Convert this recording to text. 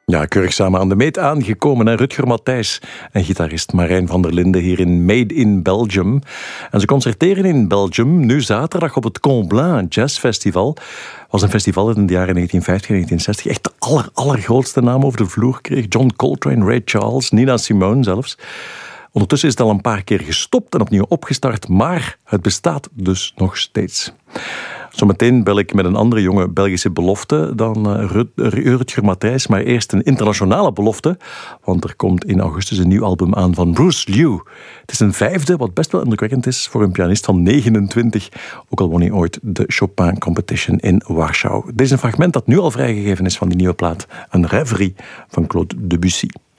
Ja, keurig samen aan de meet aangekomen. Hè? Rutger Matthijs en gitarist Marijn van der Linden hier in Made in Belgium. En ze concerteren in Belgium nu zaterdag op het Comblain Jazz Festival. Was een festival dat in de jaren 1950 en 1960 echt de allergrootste naam over de vloer kreeg. John Coltrane, Ray Charles, Nina Simone zelfs. Ondertussen is het al een paar keer gestopt en opnieuw opgestart, maar het bestaat dus nog steeds. Zometeen bel ik met een andere jonge Belgische belofte dan Rutger Matthijs, maar eerst een internationale belofte, want er komt in augustus een nieuw album aan van Bruce Liu. Het is een 5e, wat best wel indrukwekkend is voor een pianist van 29, ook al won hij ooit de Chopin Competition in Warschau. Dit is een fragment dat nu al vrijgegeven is van die nieuwe plaat, een Rêverie van Claude Debussy.